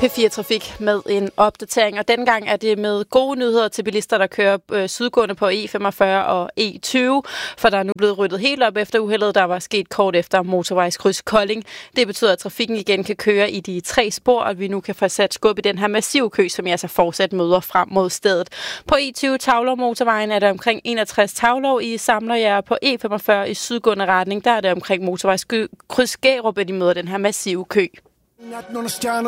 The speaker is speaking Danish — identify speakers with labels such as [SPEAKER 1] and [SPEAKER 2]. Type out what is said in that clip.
[SPEAKER 1] P4 Trafik med en opdatering, og dengang er det med gode nyheder til bilister, der kører sydgående på E45 og E20, for der er nu blevet ryddet helt op efter uheldet, der var sket kort efter motorvejskryds Kolding. Det betyder, at trafikken igen kan køre i de 3 spor, og at vi nu kan få sat skub i den her massive kø, som jeg så fortsat møder frem mod stedet. På E20 Tavlov motorvejen er der omkring 61 tavlov i Samlerjær. På E45 i sydgående retning, der er det omkring motorvejskryds Gærup, at de møder den her massive kø.